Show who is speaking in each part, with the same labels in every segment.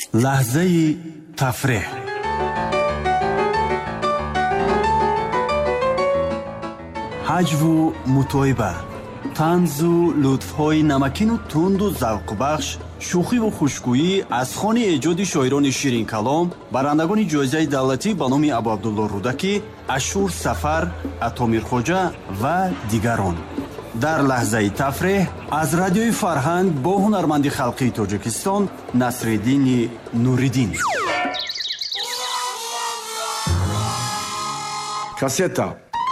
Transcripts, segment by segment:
Speaker 1: лаҳзаи тафреҳ. ҳаҷву мутоиба, танзу лутфҳои намакину тунду завқбахш, шӯхиву хушгӯӣ аз хони эҷоди шоирони ширинкалом, барандагони ҷоизаи давлатӣ ба номи Абу Абдулло Рудакӣ, Ашур Сафар, Атомирхоҷа ва дигарон. дар лаҳзаи тафреҳ аз радиои Фарҳанг бо ҳунарманди халқии Тоҷикистон Насриддини Нуриддин.
Speaker 2: Кассета.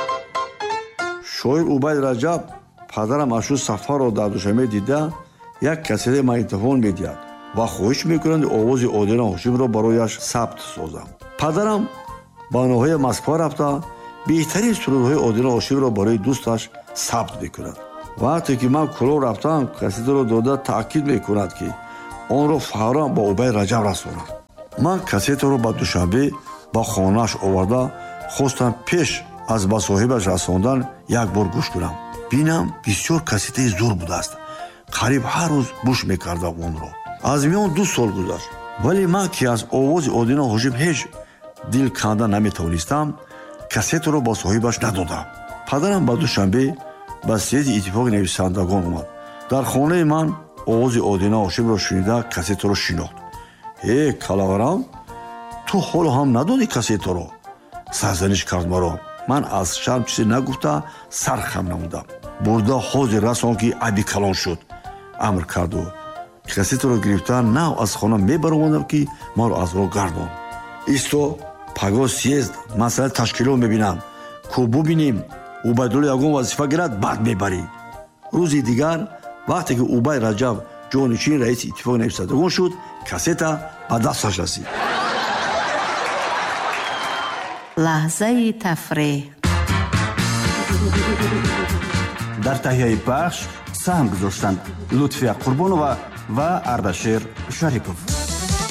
Speaker 2: шоир Убайд Раҷаб падарам Ашур Сафарро дар Душанбе дида як кассетаи магнитофон медиҳад ва хоҳиш мекунанд овози Одина Ҳошимро барояш сабт созам. падарам ба ноҳияи Москва рафта беҳтарин сурудҳои Одина Ҳошимро барои дӯсташ сабт мекунад. вақте ки ман кӯлон рафтам, кассетаро дода таъкид мекунад ки онро фавран ба Убайд Раҷаб расонад. ман кассетаро ба Душанбе ба хонааш оварда хостам пеш аз ба соҳибаш расондан як бор гӯш кунам. бинам бисёр кассетаи зур будааст. қариб ҳар рӯз гӯш мекардам онро. аз миён 2 сол гузашт, вале ман ки аз овози Одина Ҳошим ҳеҷ дил канда наметавонистам, кассетаро ба соҳибаш надодам. падарам ба Душанбе ба съезди иттифоқи нависандагон омад. дар хонаи ман овози Одина Ҳошимро шунида кассетаро шинохт. калаварам, ту ҳоло ҳам надодӣ кассетаро? сарзаниш кард маро. ман аз шарм чизе нагуфта сар хам намудам. бурда ҳозир расон ки аби калон шуд, амр карду кассетаро гирифта нав аз хона мебаромадам ки маро аз роҳ гардон. исто паго съезд масъалаи ташкилот мебинам, ку бубинем Убайдулло ягон вазифа гирад, баъд мебарӣ. рӯзи дигар вақте ки Убайд Раҷаб ҷонишини раиси иттифоқи нависандагон шуд, кассета ба дасташ расид.
Speaker 3: лаҳзаи тафреҳ.
Speaker 1: дар таҳияи пахш саҳм гузоштанд Лутфия Қурбонова ва Ардашер Шарипов.